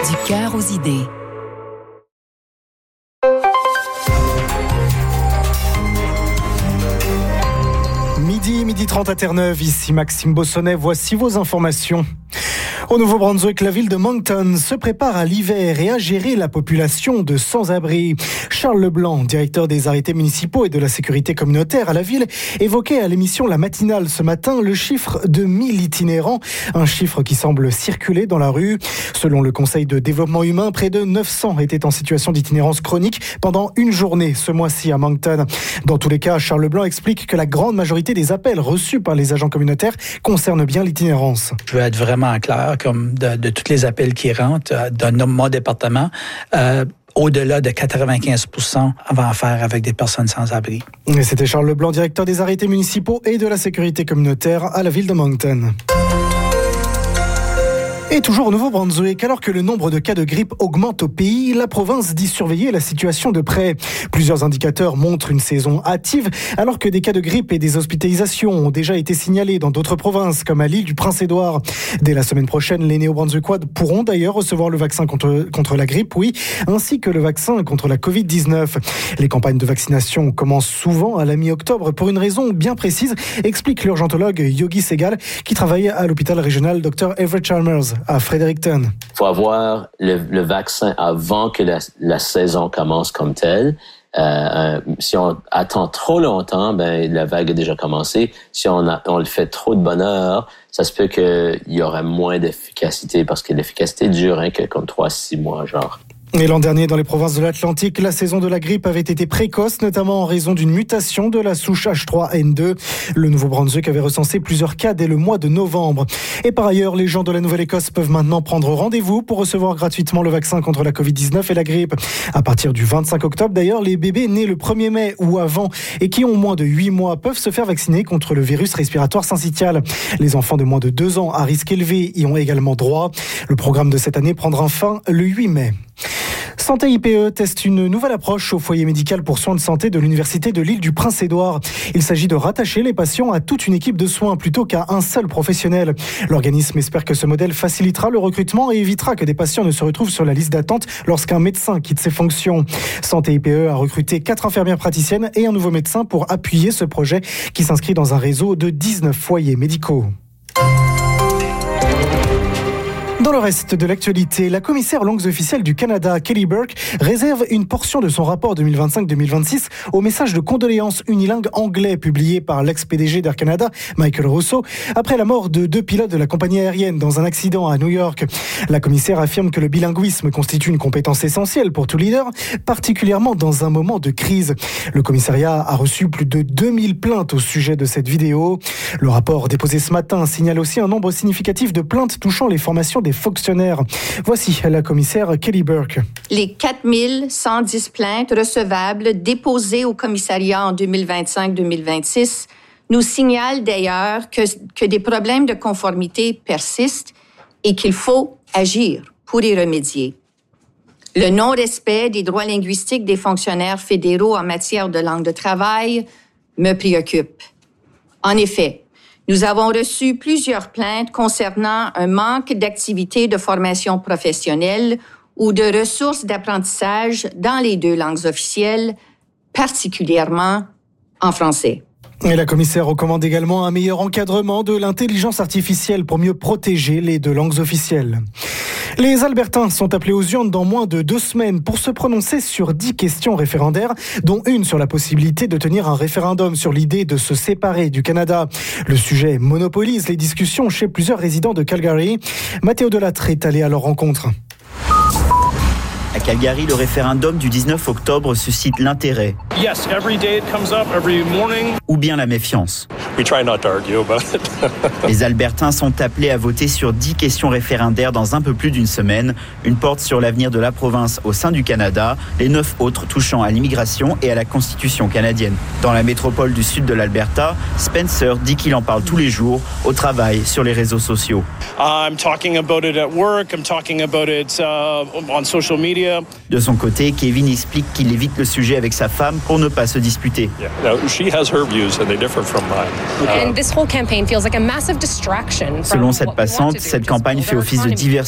Du cœur aux idées. Midi 30 à Terre-Neuve, ici Maxime Bossonnet, voici vos informations. Au Nouveau-Brunswick, la ville de Moncton se prépare à l'hiver et à gérer la population de sans-abri. Charles Leblanc, directeur des arrêtés municipaux et de la sécurité communautaire à la ville, évoquait à l'émission La Matinale ce matin le chiffre de 1000 itinérants, un chiffre qui semble circuler dans la rue. Selon le Conseil de développement humain, près de 900 étaient en situation d'itinérance chronique pendant une journée ce mois-ci à Moncton. Dans tous les cas, Charles Leblanc explique que la grande majorité des appels reçus par les agents communautaires concernent bien l'itinérance. Je veux être vraiment clair, comme de tous les appels qui rentrent dans mon département, au-delà de 95% va en faire avec des personnes sans abri. Et c'était Charles Leblanc, directeur des arrêtés municipaux et de la sécurité communautaire à la ville de Moncton. Et toujours au Nouveau-Brunswick, alors que le nombre de cas de grippe augmente au pays, la province dit surveiller la situation de près. Plusieurs indicateurs montrent une saison hâtive, alors que des cas de grippe et des hospitalisations ont déjà été signalés dans d'autres provinces, comme à l'île du Prince-Édouard. Dès la semaine prochaine, les Néo-Brunswickois pourront d'ailleurs recevoir le vaccin contre la grippe, ainsi que le vaccin contre la Covid-19. Les campagnes de vaccination commencent souvent à la mi-octobre pour une raison bien précise, explique l'urgentologue Yogi Segal, qui travaille à l'hôpital régional Dr. Everett Chalmers à Fredericton. Il faut avoir le vaccin avant que la saison commence comme telle. Si on attend trop longtemps, la vague a déjà commencé. Si on le fait trop de bonne heure, ça se peut qu'il y aurait moins d'efficacité parce que l'efficacité dure que comme 3-6 mois, genre. Et l'an dernier, dans les provinces de l'Atlantique, la saison de la grippe avait été précoce, notamment en raison d'une mutation de la souche H3N2. Le Nouveau-Brunswick avait recensé plusieurs cas dès le mois de novembre. Et par ailleurs, les gens de la Nouvelle-Écosse peuvent maintenant prendre rendez-vous pour recevoir gratuitement le vaccin contre la Covid-19 et la grippe. À partir du 25 octobre, d'ailleurs, les bébés nés le 1er mai ou avant et qui ont moins de 8 mois peuvent se faire vacciner contre le virus respiratoire syncytial. Les enfants de moins de 2 ans à risque élevé y ont également droit. Le programme de cette année prendra fin le 8 mai. Santé IPE teste une nouvelle approche au foyer médical pour soins de santé de l'Université de l'île du Prince-Édouard. Il s'agit de rattacher les patients à toute une équipe de soins plutôt qu'à un seul professionnel. L'organisme espère que ce modèle facilitera le recrutement et évitera que des patients ne se retrouvent sur la liste d'attente lorsqu'un médecin quitte ses fonctions. Santé IPE a recruté 4 infirmières praticiennes et un nouveau médecin pour appuyer ce projet qui s'inscrit dans un réseau de 19 foyers médicaux. Dans le reste de l'actualité, la commissaire aux langues officielles du Canada, Kelly Burke, réserve une portion de son rapport 2025-2026 au message de condoléances unilingue anglais publié par l'ex-PDG d'Air Canada, Michael Rousseau, après la mort de 2 pilotes de la compagnie aérienne dans un accident à New York. La commissaire affirme que le bilinguisme constitue une compétence essentielle pour tout leader, particulièrement dans un moment de crise. Le commissariat a reçu plus de 2000 plaintes au sujet de cette vidéo. Le rapport déposé ce matin signale aussi un nombre significatif de plaintes touchant les formations des fonctionnaires. Voici la commissaire Kelly Burke. Les 4110 plaintes recevables déposées au commissariat en 2025-2026 nous signalent d'ailleurs que des problèmes de conformité persistent et qu'il faut agir pour y remédier. Le non-respect des droits linguistiques des fonctionnaires fédéraux en matière de langue de travail me préoccupe. En effet, nous avons reçu plusieurs plaintes concernant un manque d'activités de formation professionnelle ou de ressources d'apprentissage dans les 2 langues officielles, particulièrement en français. Et la commissaire recommande également un meilleur encadrement de l'intelligence artificielle pour mieux protéger les 2 langues officielles. Les Albertains sont appelés aux urnes dans moins de 2 semaines pour se prononcer sur 10 questions référendaires, dont une sur la possibilité de tenir un référendum sur l'idée de se séparer du Canada. Le sujet monopolise les discussions chez plusieurs résidents de Calgary. Mathéo Delattre est allé à leur rencontre. À Calgary, le référendum du 19 octobre suscite l'intérêt. Yes, every day it comes up, every morning. Ou bien la méfiance. We try not to argue about it. Les Albertains sont appelés à voter sur 10 questions référendaires dans un peu plus d'une semaine. Une porte sur l'avenir de la province au sein du Canada, les 9 autres touchant à l'immigration et à la Constitution canadienne. Dans la métropole du sud de l'Alberta, Spencer dit qu'il en parle tous les jours, au travail, sur les réseaux sociaux. I'm talking about it at work, I'm talking about it on social media. De son côté, Kevin explique qu'il évite le sujet avec sa femme pour ne pas se disputer. Selon cette passante, cette campagne fait office de diversion.